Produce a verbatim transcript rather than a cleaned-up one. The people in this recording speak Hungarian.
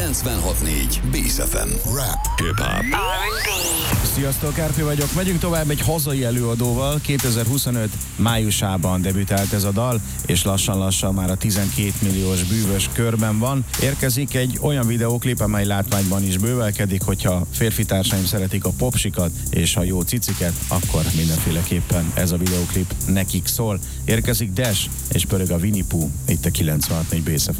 kilencvenhat négy Bész ef em. Rap, hip-hop. Sziasztok, Árpi vagyok. Megyünk tovább egy hazai előadóval. kétezer-huszonöt májusában debütált ez a dal, és lassan-lassan már a tizenkét milliós bűvös körben van. Érkezik egy olyan videóklip, amely látványban is bővelkedik, hogyha férfi társaim szeretik a popsikat és a jó ciciket, akkor mindenféleképpen ez a videóklip nekik szól. Érkezik Dash, és pörög a Winnie Pooh, itt a kilencvenhat négy Bész ef em.